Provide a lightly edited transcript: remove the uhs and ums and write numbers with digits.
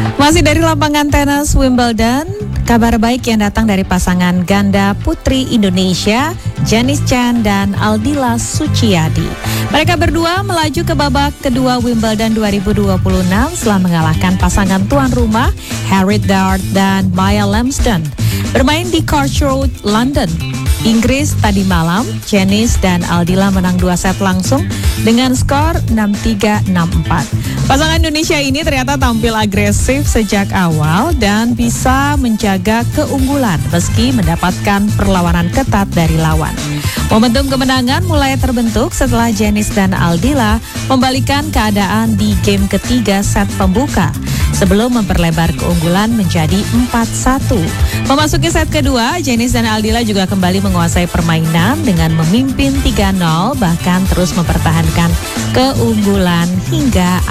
Masih dari lapangan tenis Wimbledon, kabar baik yang datang dari pasangan ganda putri Indonesia, Janice Chan dan Aldila Suciadi. Mereka berdua melaju ke babak kedua Wimbledon 2026 setelah mengalahkan pasangan tuan rumah Harriet Dart dan Maya Lamsden. Bermain di Court Road, London, Inggris tadi malam, Janice dan Aldila menang 2 set langsung dengan skor 6-3, 6-4. Pasangan Indonesia ini ternyata tampil agresif sejak awal dan bisa menjaga keunggulan meski mendapatkan perlawanan ketat dari lawan. Momentum kemenangan mulai terbentuk setelah Janice dan Aldila membalikan keadaan di game ketiga set pembuka sebelum memperlebar keunggulan menjadi 4-1. Memasuki set kedua, Janice dan Aldila juga kembali menguasai permainan dengan memimpin 3-0 bahkan terus mempertahankan keunggulan hingga